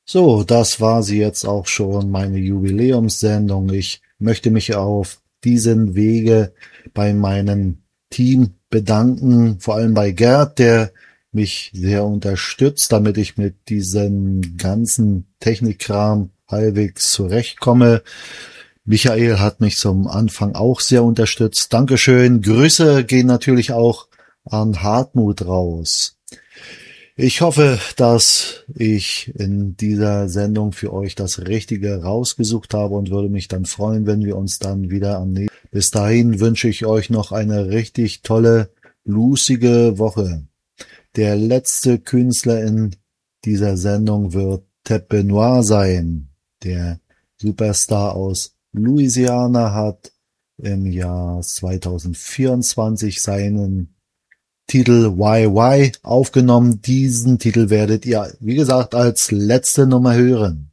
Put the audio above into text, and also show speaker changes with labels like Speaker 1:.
Speaker 1: So, das war sie jetzt auch schon, meine Jubiläumssendung. Ich möchte mich auf diesen Wege bei meinem Team bedanken, vor allem bei Gerd, der mich sehr unterstützt, damit ich mit diesem ganzen Technikkram halbwegs zurechtkomme. Michael hat mich zum Anfang auch sehr unterstützt. Dankeschön. Grüße gehen natürlich auch an Hartmut raus. Ich hoffe, dass ich in dieser Sendung für euch das Richtige rausgesucht habe und würde mich dann freuen, wenn wir uns dann wieder am nächsten. Bis dahin wünsche ich euch noch eine richtig tolle, bluesige Woche. Der letzte Künstler in dieser Sendung wird Ted Benoit sein. Der Superstar aus Louisiana hat im Jahr 2024 seinen Titel Why aufgenommen. Diesen Titel werdet ihr, wie gesagt, als letzte Nummer hören.